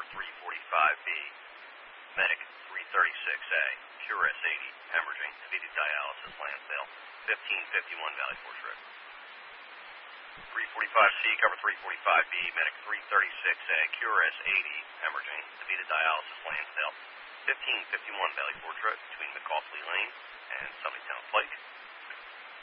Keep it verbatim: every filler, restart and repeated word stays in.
three forty-five B, Medic three thirty-six A, Pure S eighty, hemorrhaging, defeated dialysis, Lansdale, fifteen fifty-one Valley Forge Road. three forty-five C, cover three forty-five B, Medic three thirty-six A, Cure S eighty, hemorrhaging, defeated dialysis, Lansdale, fifteen fifty-one Valley Forge Road, between McCauley Lane and Sunnytown Pike.